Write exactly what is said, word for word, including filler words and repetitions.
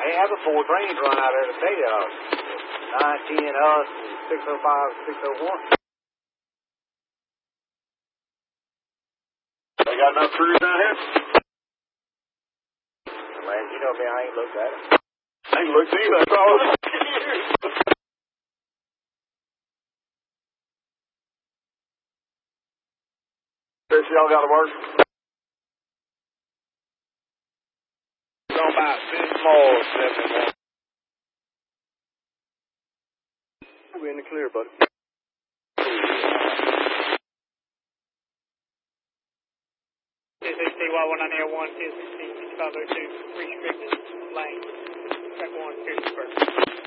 They have the four trains run out there today, uh, nine ten us, six oh five, six oh one. They got enough crews down here? Man, you know me, I ain't looked at it. I ain't looked either. That's all. Chris, y'all got to work? Talking about big small seven. We're in the clear, buddy. T C C Y one nine one, T C C five oh two, restricted lane, track one, fifty first.